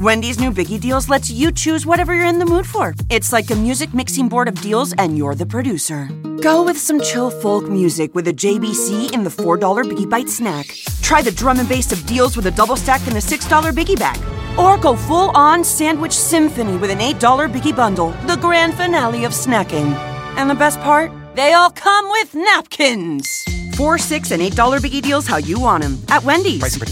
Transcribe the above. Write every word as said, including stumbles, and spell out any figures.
Wendy's new Biggie Deals lets you choose whatever you're in the mood for. It's like a music mixing board of deals, and you're the producer. Go with some chill folk music with a J B C in the four dollar Biggie Bite snack. Try the drum and bass of deals with a double stack in the six dollar Biggie Bag. Or go full-on sandwich symphony with an eight dollar Biggie Bundle, the grand finale of snacking. And the best part? They all come with napkins. Four, six, and eight dollar Biggie Deals how you want them at Wendy's.